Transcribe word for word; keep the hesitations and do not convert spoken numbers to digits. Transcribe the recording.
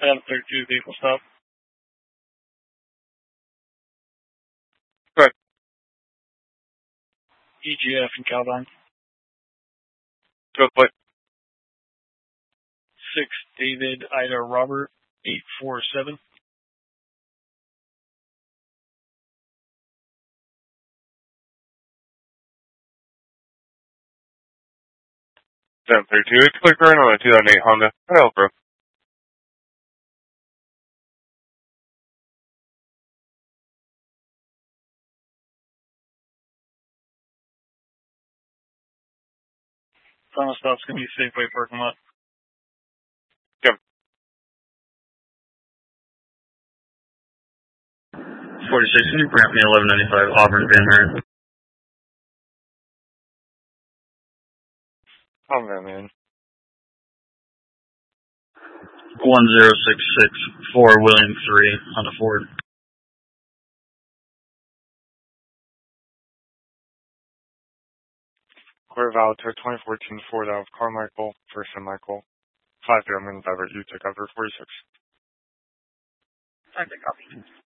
Adam thirty-two, vehicle stop. Correct. E G F in Calvine. Go plate. six David Ida Robert, eight four seven. seven thirty-two, it's clear current on a two thousand eight Honda. Hello, bro. Final stop's going to be Safeway parking lot. Yep. forty-six, can you grant me eleven ninety-five Auburn Van Maren? Oh, man, man. one zero six six four William three on the Ford. Clear valid to twenty fourteen Ford out of Carmichael, First and Michael. five zero minute divert, you take over forty-six. I think copy.